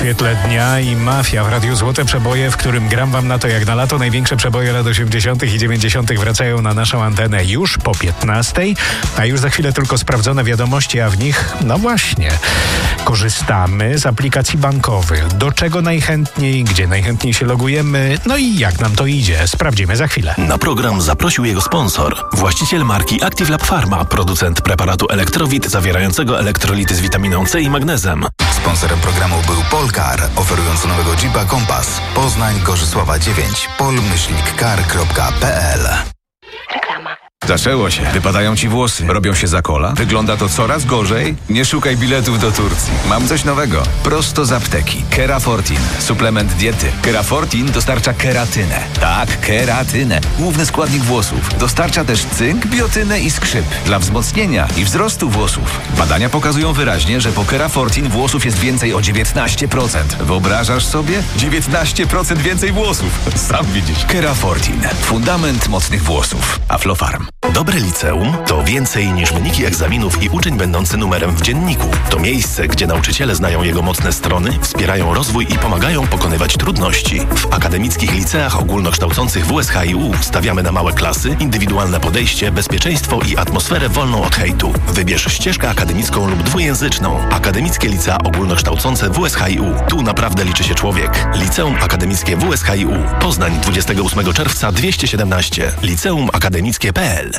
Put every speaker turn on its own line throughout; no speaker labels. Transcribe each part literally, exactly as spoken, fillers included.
świetle dnia i Mafia w Radiu Złote Przeboje, w którym gram wam na to jak na lato. Największe przeboje lat osiemdziesiątych i dziewięćdziesiątych wracają na naszą antenę już po piętnastej, a już za chwilę tylko sprawdzone wiadomości, a w nich, no właśnie, korzystamy z aplikacji bankowych. Do czego najchętniej, gdzie najchętniej się logujemy, no i jak nam to idzie, sprawdzimy za chwilę.
Na program zaprosił jego sponsor, właściciel marki Active Lab Pharma, producent preparatu Elektrowit zawierającego elektrolity z witaminą C i magnezem.
Sponsorem programu był Polkar, oferujący nowego Jeepa Kompas. Poznań, Gorzysława dziewięć, pol myślnik kar kropka p l.
Reklama.
Zaczęło się. Wypadają ci włosy. Robią się za kola. Wygląda to coraz gorzej. Nie szukaj biletów do Turcji. Mam coś nowego. Prosto z apteki. Kerafortin. Suplement diety. Kerafortin dostarcza keratynę. Tak, keratynę. Główny składnik włosów. Dostarcza też cynk, biotynę i skrzyp. Dla wzmocnienia i wzrostu włosów. Badania pokazują wyraźnie, że po Kerafortin włosów jest więcej o dziewiętnaście procent. Wyobrażasz sobie? dziewiętnaście procent więcej włosów. Sam widzisz. Kerafortin. Fundament mocnych włosów. Aflofarm.
Dobre liceum to więcej niż wyniki egzaminów i uczeń będący numerem w dzienniku. To miejsce, gdzie nauczyciele znają jego mocne strony, wspierają rozwój i pomagają pokonywać trudności. W akademickich liceach ogólnokształcących W S H I U stawiamy na małe klasy, indywidualne podejście, bezpieczeństwo i atmosferę wolną od hejtu. Wybierz ścieżkę akademicką lub dwujęzyczną. Akademickie licea ogólnokształcące W S H I U. Tu naprawdę liczy się człowiek. Liceum Akademickie W S H I U. Poznań, dwudziestego ósmego czerwca dwieście siedemnaście. liceum akademickie kropka p l.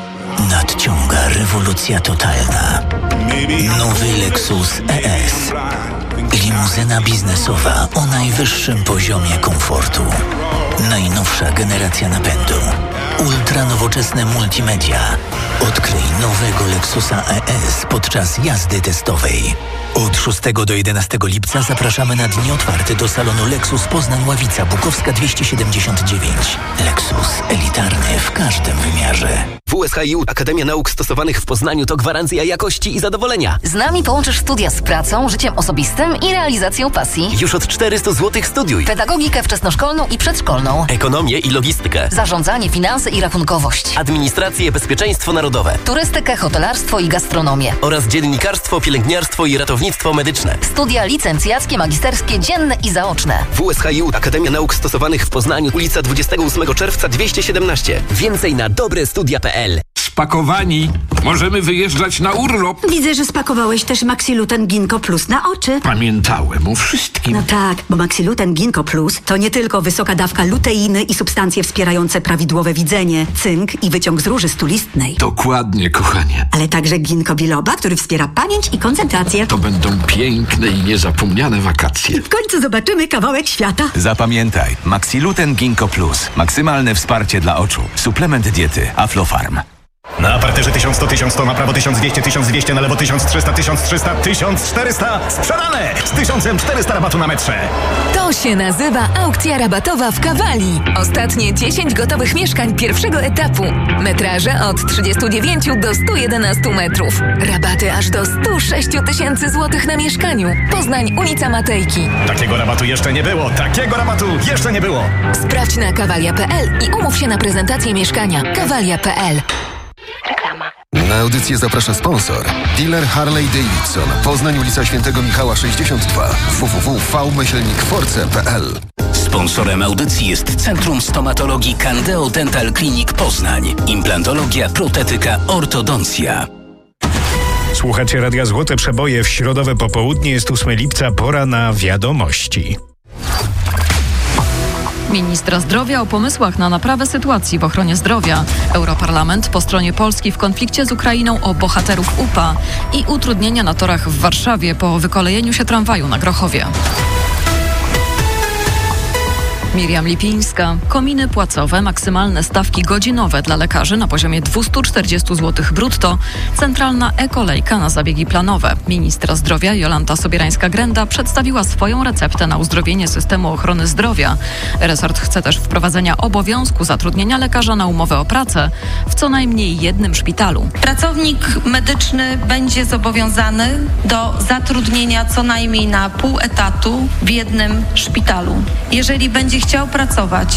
Nadciąga rewolucja totalna. Nowy Lexus E S. Limuzyna biznesowa o najwyższym poziomie komfortu. Najnowsza generacja napędu. Ultra nowoczesne multimedia. Odkryj nowego Lexusa E S podczas jazdy testowej. Od szóstego do jedenastego lipca zapraszamy na dni otwarte do salonu Lexus Poznań Ławica Bukowska dwieście siedemdziesiąt dziewięć. Lexus elitarny w każdym wymiarze.
W S H I U Akademia Nauk Stosowanych w Poznaniu to gwarancja jakości i zadowolenia.
Z nami połączysz studia z pracą, życiem osobistym i realizacją pasji.
Już od czterysta złotych studiuj.
Pedagogikę wczesnoszkolną i przedszkolną.
Ekonomię i logistykę.
Zarządzanie, finanse i rachunkowość.
Administrację, bezpieczeństwo narodowe.
Turystykę, hotelarstwo i gastronomię.
Oraz dziennikarstwo, pielęgniarstwo i ratownictwo medyczne.
Studia licencjackie, magisterskie, dzienne i zaoczne.
W S H I U Akademia Nauk Stosowanych w Poznaniu, ulica dwudziestego ósmego czerwca dwieście siedemnaście. Więcej na dobrestudia kropka p l.
Spakowani. Możemy wyjeżdżać na urlop.
Widzę, że spakowałeś też Maxiluten Ginkgo Plus na oczy.
Pamiętałem o wszystkim.
No tak, bo Maxiluten Ginkgo Plus to nie tylko wysoka dawka luteiny i substancje wspierające prawidłowe widzenie, cynk i wyciąg z róży stulistnej.
Dokładnie, kochanie.
Ale także ginkgo biloba, który wspiera pamięć i koncentrację.
To będą piękne i niezapomniane wakacje.
W końcu zobaczymy kawałek świata.
Zapamiętaj. Maxiluten Ginkgo Plus. Maksymalne wsparcie dla oczu. Suplement diety. Aflofarm.
Na parterze tysiąc sto, tysiąc sto, na prawo tysiąc dwieście, tysiąc dwieście, na lewo tysiąc trzysta, tysiąc trzysta, tysiąc czterysta. Sprzedane! Z tysiąc czterysta rabatu na metrze.
To się nazywa aukcja rabatowa w Kawali. Ostatnie dziesięć gotowych mieszkań pierwszego etapu. Metraże od trzydziestu dziewięciu do stu jedenastu metrów. Rabaty aż do stu sześciu tysięcy złotych na mieszkaniu. Poznań, ulica Matejki.
Takiego rabatu jeszcze nie było. Takiego rabatu jeszcze nie było.
Sprawdź na kawalia kropka p l i umów się na prezentację mieszkania. kawalia kropka p l.
Reklama.
Na audycję zaprasza sponsor. Dealer Harley Davidson. Poznań, ulica Świętego Michała sześćdziesiąt dwa. w w w kropka v myślnik force kropka p l.
Sponsorem audycji jest Centrum Stomatologii Candeo Dental Clinic Poznań. Implantologia, protetyka, ortodoncja.
Słuchacie Radia Złote Przeboje. W środowe popołudnie jest ósmego lipca, pora na wiadomości.
Ministra zdrowia o pomysłach na naprawę sytuacji w ochronie zdrowia. Europarlament po stronie Polski w konflikcie z Ukrainą o bohaterów U P A i utrudnienia na torach w Warszawie po wykolejeniu się tramwaju na Grochowie. Miriam Lipińska. Kominy płacowe, maksymalne stawki godzinowe dla lekarzy na poziomie dwieście czterdzieści złotych brutto, centralna e-kolejka na zabiegi planowe. Ministra zdrowia Jolanta Sobierańska-Grenda przedstawiła swoją receptę na uzdrowienie systemu ochrony zdrowia. Resort chce też wprowadzenia obowiązku zatrudnienia lekarza na umowę o pracę w co najmniej jednym szpitalu.
Pracownik medyczny będzie zobowiązany do zatrudnienia co najmniej na pół etatu w jednym szpitalu. Jeżeli będzie chciał pracować w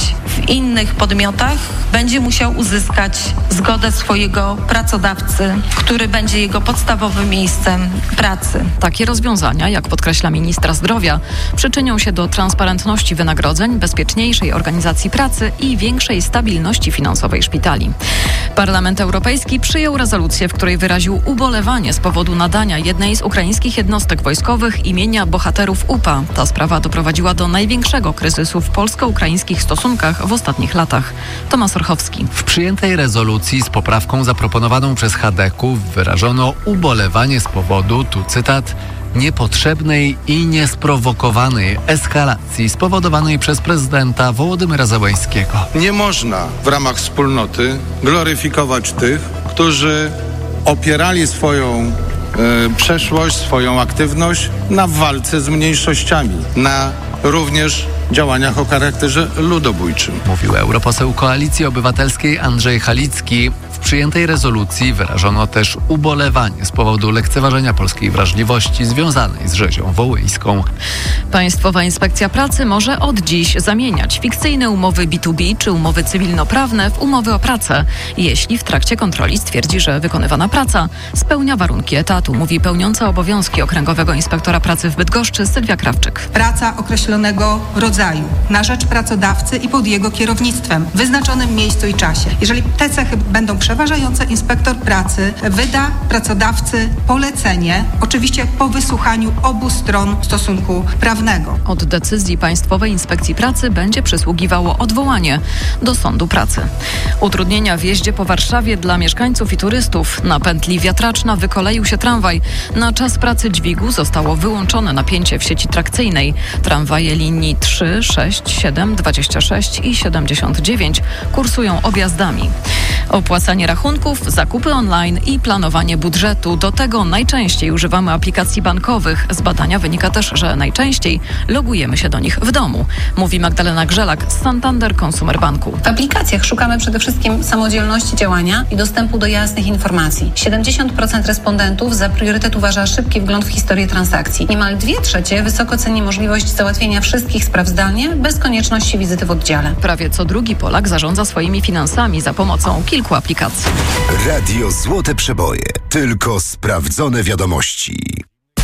innych podmiotach, będzie musiał uzyskać zgodę swojego pracodawcy, który będzie jego podstawowym miejscem pracy.
Takie rozwiązania, jak podkreśla ministra zdrowia, przyczynią się do transparentności wynagrodzeń, bezpieczniejszej organizacji pracy i większej stabilności finansowej szpitali. Parlament Europejski przyjął rezolucję, w której wyraził ubolewanie z powodu nadania jednej z ukraińskich jednostek wojskowych imienia bohaterów U P A. Ta sprawa doprowadziła do największego kryzysu w polsko-ukraińskich stosunkach w ostatnich latach. Tomasz Orchowski.
W przyjętej rezolucji z poprawką zaproponowaną przez Chadeków wyrażono ubolewanie z powodu, tu cytat, niepotrzebnej i niesprowokowanej eskalacji spowodowanej przez prezydenta Wołodymyra Zełenskiego.
Nie można w ramach wspólnoty gloryfikować tych, którzy opierali swoją e, przeszłość, swoją aktywność na walce z mniejszościami, na również działaniach o charakterze ludobójczym.
Mówił europoseł Koalicji Obywatelskiej Andrzej Halicki. W przyjętej rezolucji wyrażono też ubolewanie z powodu lekceważenia polskiej wrażliwości związanej z rzezią wołyńską.
Państwowa Inspekcja Pracy może od dziś zamieniać fikcyjne umowy B dwa B czy umowy cywilnoprawne w umowy o pracę, jeśli w trakcie kontroli stwierdzi, że wykonywana praca spełnia warunki etatu, mówi pełniąca obowiązki Okręgowego Inspektora Pracy w Bydgoszczy Sylwia Krawczyk.
Praca określonego rodzaju na rzecz pracodawcy i pod jego kierownictwem w wyznaczonym miejscu i czasie. Jeżeli te cechy będą przeważające, inspektor pracy wyda pracodawcy polecenie, oczywiście po wysłuchaniu obu stron stosunku prawnego.
Od decyzji Państwowej Inspekcji Pracy będzie przysługiwało odwołanie do Sądu Pracy. Utrudnienia w jeździe po Warszawie dla mieszkańców i turystów. Na pętli Wiatraczna wykoleił się tramwaj. Na czas pracy dźwigu zostało wyłączone napięcie w sieci trakcyjnej. Tramwaje linii trzy, sześć, siedem, dwadzieścia sześć i siedemdziesiąt dziewięć kursują objazdami. Opłacanie rachunków, zakupy online i planowanie budżetu. Do tego najczęściej używamy aplikacji bankowych. Z badania wynika też, że najczęściej logujemy się do nich w domu, mówi Magdalena Grzelak z Santander Consumer Banku.
W aplikacjach szukamy przede wszystkim samodzielności działania i dostępu do jasnych informacji. siedemdziesiąt procent respondentów za priorytet uważa szybki wgląd w historię transakcji. Niemal dwie trzecie wysoko ceni możliwość załatwienia wszystkich spraw zdalnie, bez konieczności wizyty w oddziale.
Prawie co drugi Polak zarządza swoimi finansami za pomocą kilku aplikacji.
Radio Złote Przeboje. Tylko sprawdzone wiadomości.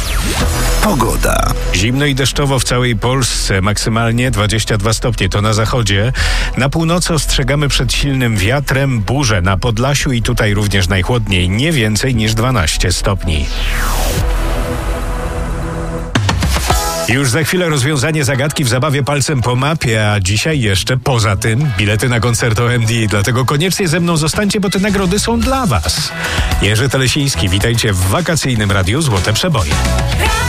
Pogoda.
Zimno i deszczowo w całej Polsce, maksymalnie dwadzieścia dwa stopnie, to na zachodzie. Na północy ostrzegamy przed silnym wiatrem, burze na Podlasiu i tutaj również najchłodniej, nie więcej niż dwanaście stopni. Już za chwilę rozwiązanie zagadki w zabawie palcem po mapie, a dzisiaj jeszcze poza tym bilety na koncert O M D. Dlatego koniecznie ze mną zostańcie, bo te nagrody są dla Was. Jerzy Telesiński, witajcie w wakacyjnym Radiu Złote Przeboje.